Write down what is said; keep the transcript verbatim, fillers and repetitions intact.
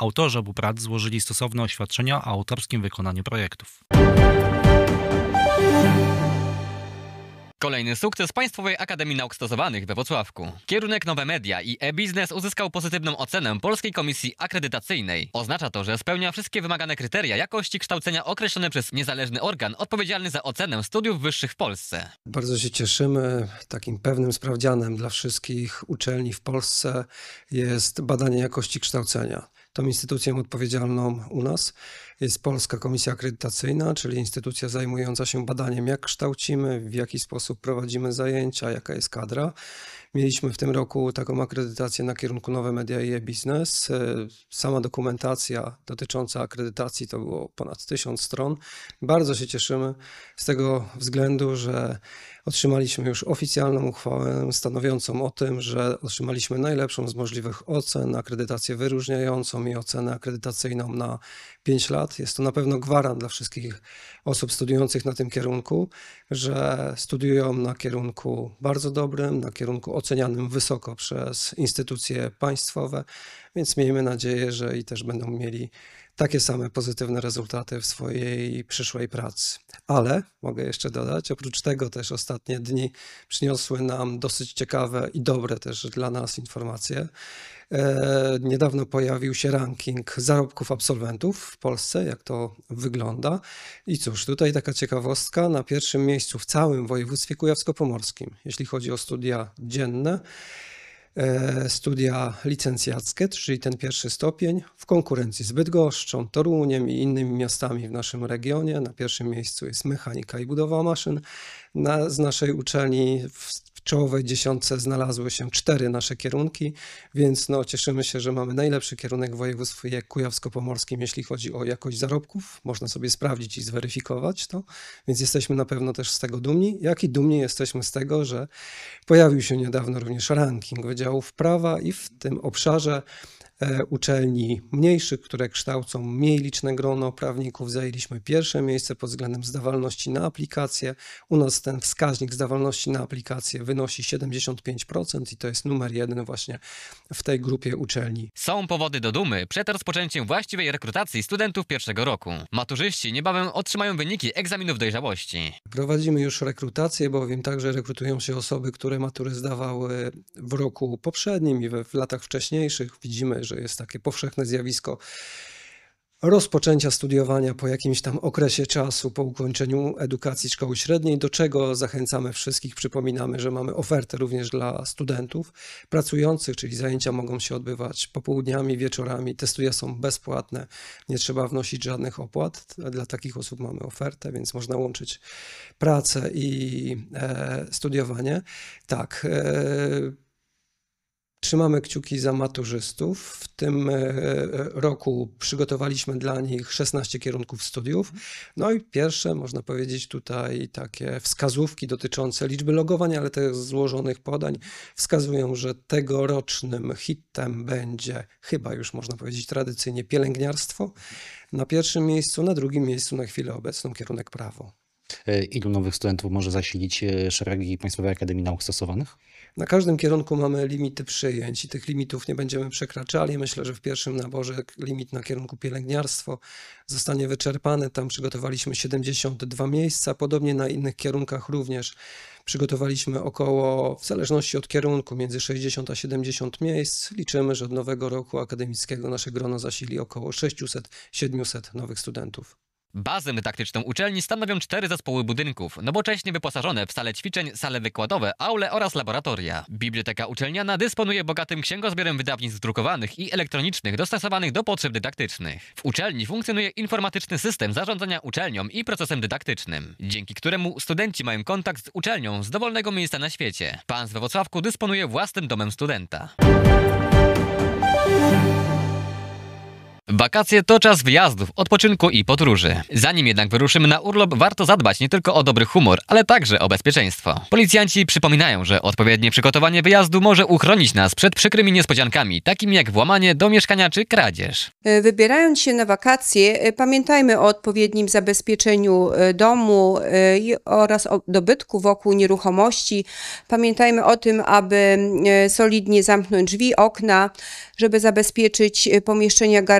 Autorzy obu prac złożyli stosowne oświadczenia o autorskim wykonaniu projektów. Kolejny sukces Państwowej Akademii Nauk Stosowanych we Wrocławku. Kierunek Nowe Media i e-biznes uzyskał pozytywną ocenę Polskiej Komisji Akredytacyjnej. Oznacza to, że spełnia wszystkie wymagane kryteria jakości kształcenia określone przez niezależny organ odpowiedzialny za ocenę studiów wyższych w Polsce. Bardzo się cieszymy. Takim pewnym sprawdzianem dla wszystkich uczelni w Polsce jest badanie jakości kształcenia. Tą instytucją odpowiedzialną u nas jest Polska Komisja Akredytacyjna, czyli instytucja zajmująca się badaniem, jak kształcimy, w jaki sposób prowadzimy zajęcia, jaka jest kadra. Mieliśmy w tym roku taką akredytację na kierunku Nowe Media i e-biznes. Sama dokumentacja dotycząca akredytacji to było ponad tysiąc stron. Bardzo się cieszymy z tego względu, że otrzymaliśmy już oficjalną uchwałę stanowiącą o tym, że otrzymaliśmy najlepszą z możliwych ocen, akredytację wyróżniającą i ocenę akredytacyjną na pięć lat. Jest to na pewno gwarant dla wszystkich osób studiujących na tym kierunku, że studiują na kierunku bardzo dobrym, na kierunku ocenianym wysoko przez instytucje państwowe, więc miejmy nadzieję, że i też będą mieli takie same pozytywne rezultaty w swojej przyszłej pracy. Ale mogę jeszcze dodać, oprócz tego też ostatnie dni przyniosły nam dosyć ciekawe i dobre też dla nas informacje. E, niedawno pojawił się ranking zarobków absolwentów w Polsce, jak to wygląda. I cóż, tutaj taka ciekawostka, na pierwszym miejscu w całym województwie kujawsko-pomorskim, jeśli chodzi o studia dzienne, studia licencjackie, czyli ten pierwszy stopień, w konkurencji z Bydgoszczą, Toruniem i innymi miastami w naszym regionie. Na pierwszym miejscu jest mechanika i budowa maszyn. Na, z naszej uczelni w czołowej dziesiątce znalazły się cztery nasze kierunki, więc no, cieszymy się, że mamy najlepszy kierunek w województwie kujawsko-pomorskim, jeśli chodzi o jakość zarobków. Można sobie sprawdzić i zweryfikować to, więc jesteśmy na pewno też z tego dumni. Jak i dumni jesteśmy z tego, że pojawił się niedawno również ranking wydziałów prawa i w tym obszarze uczelni mniejszych, które kształcą mniej liczne grono prawników, zajęliśmy pierwsze miejsce pod względem zdawalności na aplikacje. U nas ten wskaźnik zdawalności na aplikacje wynosi siedemdziesiąt pięć procent i to jest numer jeden właśnie w tej grupie uczelni. Są powody do dumy przed rozpoczęciem właściwej rekrutacji studentów pierwszego roku. Maturzyści niebawem otrzymają wyniki egzaminów dojrzałości. Prowadzimy już rekrutację, bowiem także rekrutują się osoby, które matury zdawały w roku poprzednim i w, w latach wcześniejszych. Widzimy, że jest takie powszechne zjawisko rozpoczęcia studiowania po jakimś tam okresie czasu, po ukończeniu edukacji szkoły średniej, do czego zachęcamy wszystkich. Przypominamy, że mamy ofertę również dla studentów pracujących, czyli zajęcia mogą się odbywać popołudniami, wieczorami. Te studia są bezpłatne, nie trzeba wnosić żadnych opłat. Dla takich osób mamy ofertę, więc można łączyć pracę i e, studiowanie. Tak, e, trzymamy kciuki za maturzystów. W tym roku przygotowaliśmy dla nich szesnaście kierunków studiów. No i pierwsze, można powiedzieć, tutaj takie wskazówki dotyczące liczby logowań, ale też złożonych podań wskazują, że tegorocznym hitem będzie chyba już można powiedzieć tradycyjnie pielęgniarstwo. Na pierwszym miejscu, na drugim miejscu na chwilę obecną kierunek prawo. Ilu nowych studentów może zasilić szeregi Państwowej Akademii Nauk Stosowanych? Na każdym kierunku mamy limity przyjęć i tych limitów nie będziemy przekraczali. Myślę, że w pierwszym naborze limit na kierunku pielęgniarstwo zostanie wyczerpany. Tam przygotowaliśmy siedemdziesiąt dwa miejsca. Podobnie na innych kierunkach również przygotowaliśmy około, w zależności od kierunku, między sześćdziesiąt a siedemdziesiąt miejsc. Liczymy, że od nowego roku akademickiego nasze grono zasili około sześćset do siedmiuset nowych studentów. Bazę dydaktyczną uczelni stanowią cztery zespoły budynków, nowocześnie wyposażone w sale ćwiczeń, sale wykładowe, aule oraz laboratoria. Biblioteka uczelniana dysponuje bogatym księgozbiorem wydawnictw drukowanych i elektronicznych dostosowanych do potrzeb dydaktycznych. W uczelni funkcjonuje informatyczny system zarządzania uczelnią i procesem dydaktycznym, dzięki któremu studenci mają kontakt z uczelnią z dowolnego miejsca na świecie. Pan we Wrocławku dysponuje własnym domem studenta. Wakacje to czas wyjazdów, odpoczynku i podróży. Zanim jednak wyruszymy na urlop, warto zadbać nie tylko o dobry humor, ale także o bezpieczeństwo. Policjanci przypominają, że odpowiednie przygotowanie wyjazdu może uchronić nas przed przykrymi niespodziankami, takimi jak włamanie do mieszkania czy kradzież. Wybierając się na wakacje, pamiętajmy o odpowiednim zabezpieczeniu domu oraz o dobytku wokół nieruchomości. Pamiętajmy o tym, aby solidnie zamknąć drzwi, okna, żeby zabezpieczyć pomieszczenia garażowe